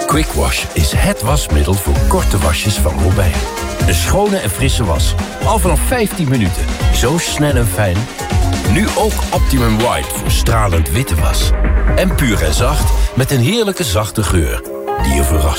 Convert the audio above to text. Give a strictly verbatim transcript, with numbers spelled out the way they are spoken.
Quick Wash is het wasmiddel voor korte wasjes van Robijn. Een schone en frisse was. Al vanaf vijftien minuten. Zo snel en fijn. Nu ook Optimum White voor stralend witte was. En puur en zacht met een heerlijke zachte geur die je verrast.